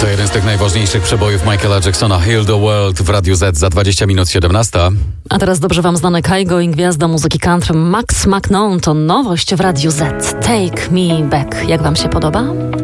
To jeden z tych najważniejszych przebojów Michaela Jacksona, Heal the World w Radiu Z za 20 minut 17. A teraz dobrze wam znane Kygo i gwiazda muzyki country Max McNaughton to nowość w Radiu Z. Take Me Back. Jak wam się podoba?